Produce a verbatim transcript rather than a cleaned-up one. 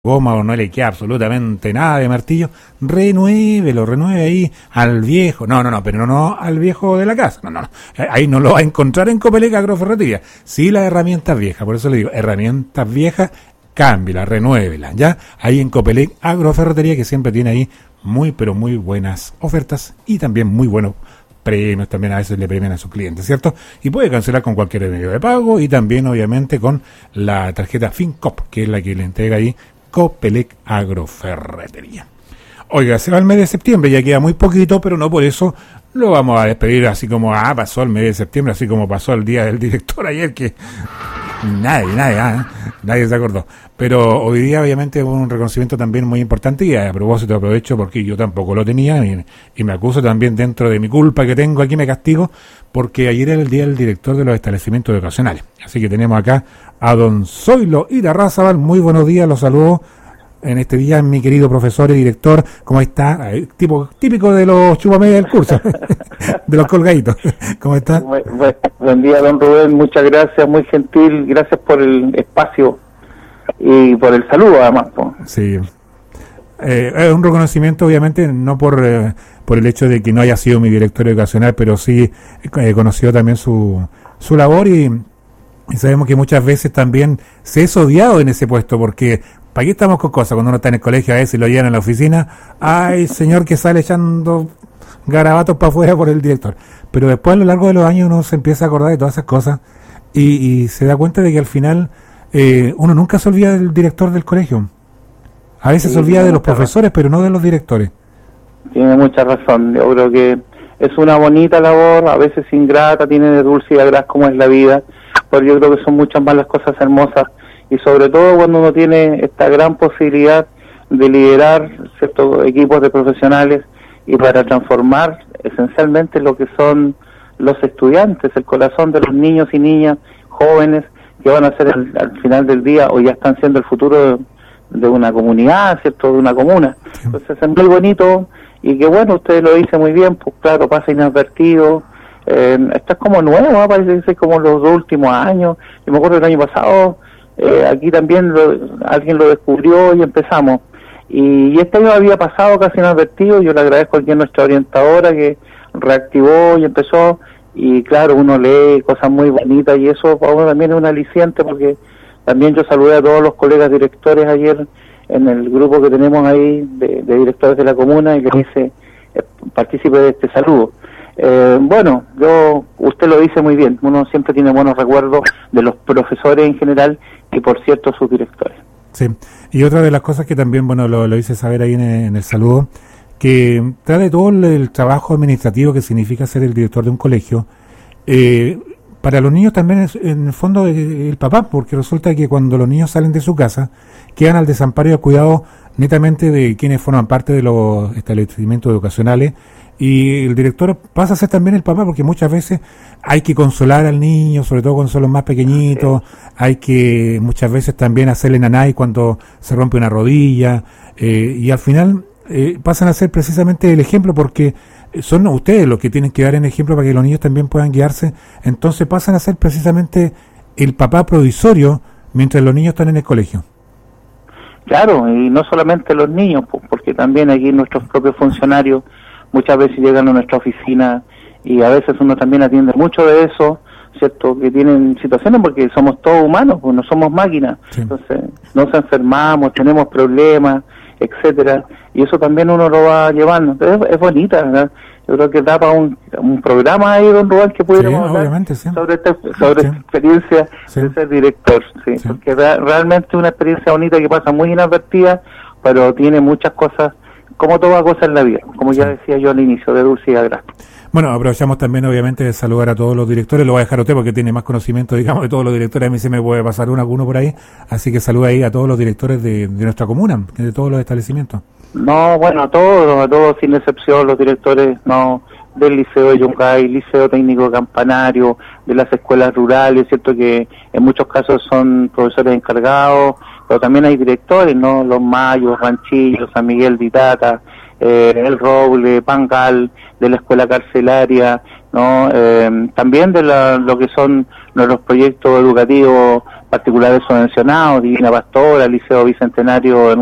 goma o no le queda absolutamente nada de martillo, renuévelo, renueve ahí al viejo, no, no, no, pero no, no al viejo de la casa, no, no, no, ahí no lo va a encontrar en Copelec Agroferretería, sí las herramientas viejas, por eso le digo, herramientas viejas, cámbiala, renuévela, ya, ahí en Copelec Agroferretería, que siempre tiene ahí muy, pero muy buenas ofertas y también muy buenos premios, también a veces le premian a sus clientes, ¿cierto? Y puede cancelar con cualquier medio de pago y también obviamente con la tarjeta FinCop, que es la que le entrega ahí Copelec Agroferretería. Oiga, se va el mes de septiembre, ya queda muy poquito, pero no por eso lo vamos a despedir así como, ah, pasó el mes de septiembre, así como pasó el día del director ayer, que nadie, nadie, ah, nadie se acordó. Pero hoy día obviamente hubo un reconocimiento también muy importante y a propósito aprovecho porque yo tampoco lo tenía y, y me acuso también dentro de mi culpa que tengo aquí, me castigo, porque ayer era el día del director de los establecimientos educacionales. Así que tenemos acá a don Zoilo Irarrázaval. Muy buenos días, los saludo en este día, mi querido profesor y director. ¿Cómo está? Eh, tipo típico de los chupamedia del curso, de los colgaditos. ¿Cómo está? Buen, buen, buen día, don Rubén, muchas gracias, muy gentil, gracias por el espacio y por el saludo además. Po. Sí, eh, es un reconocimiento obviamente no por eh, por el hecho de que no haya sido mi director educacional, pero sí he conocido también su, su labor y, y sabemos que muchas veces también se es odiado en ese puesto, porque ¿para qué estamos con cosas? Cuando uno está en el colegio a veces lo llevan en la oficina, ay señor que sale echando garabatos para afuera por el director, pero después a lo largo de los años uno se empieza a acordar de todas esas cosas y, y se da cuenta de que al final eh, uno nunca se olvida del director del colegio. A veces sí, se olvida de los profesores, razón. Pero no de los directores. Tiene mucha razón. Yo creo que es una bonita labor, a veces ingrata, tiene de dulce y de agraz como es la vida, pero yo creo que son muchas más las cosas hermosas y sobre todo cuando uno tiene esta gran posibilidad de liderar ciertos equipos de profesionales y para transformar esencialmente lo que son los estudiantes, el corazón de los niños y niñas jóvenes que van a ser el, al final del día o ya están siendo el futuro de, de una comunidad, ¿cierto? De una comuna. Sí. Entonces es muy bonito y que bueno, usted lo dice muy bien, pues claro, pasa inadvertido. Eh, esto es como nuevo, ¿no? Parece que es como los dos últimos años. Yo me acuerdo el año pasado, eh, aquí también lo, alguien lo descubrió y empezamos. Y, y este año había pasado casi inadvertido. Yo le agradezco aquí a nuestra orientadora que reactivó y empezó. Y claro, uno lee cosas muy bonitas y eso para uno también es un aliciente, porque también yo saludé a todos los colegas directores ayer en el grupo que tenemos ahí de, de directores de la comuna y les hice eh, partícipe de este saludo. Eh, bueno, yo usted lo dice muy bien, uno siempre tiene buenos recuerdos de los profesores en general y por cierto sus directores. Sí, y otra de las cosas que también, bueno, lo, lo hice saber ahí en el, en el saludo, que trae todo el, el trabajo administrativo que significa ser el director de un colegio, eh, para los niños también es en el fondo el, el papá, porque resulta que cuando los niños salen de su casa, quedan al desamparo y al cuidado netamente de quienes forman parte de los establecimientos educacionales, y el director pasa a ser también el papá, porque muchas veces hay que consolar al niño, sobre todo cuando son los más pequeñitos, hay que muchas veces también hacerle nanay cuando se rompe una rodilla, eh, y al final eh, pasan a ser precisamente el ejemplo, porque son ustedes los que tienen que dar el ejemplo para que los niños también puedan guiarse, entonces pasan a ser precisamente el papá provisorio mientras los niños están en el colegio. Claro, y no solamente los niños, porque también aquí nuestros propios funcionarios muchas veces llegan a nuestra oficina y a veces uno también atiende mucho de eso, ¿cierto? Que tienen situaciones porque somos todos humanos, pues no somos máquinas. Sí. Entonces nos enfermamos, tenemos problemas, etcétera, y eso también uno lo va llevando. Entonces es, es bonita, ¿verdad? Yo creo que da para un, un programa ahí, don Rubén, que pudiéramos sí, hablar sí. sobre esta, sobre sí. esta experiencia sí. de ser director, sí, sí. porque da, realmente es una experiencia bonita que pasa muy inadvertida, pero tiene muchas cosas, como toda cosa en la vida, como ya decía yo al inicio, de dulce y agraz. Bueno, aprovechamos también obviamente de saludar a todos los directores, lo voy a dejar a usted porque tiene más conocimiento, digamos, de todos los directores, a mí se me puede pasar uno alguno por ahí, así que saluda ahí a todos los directores de, de nuestra comuna, de todos los establecimientos. No, bueno, a todos, a todos sin excepción, los directores no del Liceo de Yungay, Liceo Técnico Campanario, de las escuelas rurales, cierto que en muchos casos son profesores encargados, pero también hay directores, ¿no? Los Mayos, Ranchillo, San Miguel de Itata, eh, El Roble, Pangal, de la escuela carcelaria, ¿no? Eh, también de la, lo que son los proyectos educativos particulares subvencionados, Divina Pastora, Liceo Bicentenario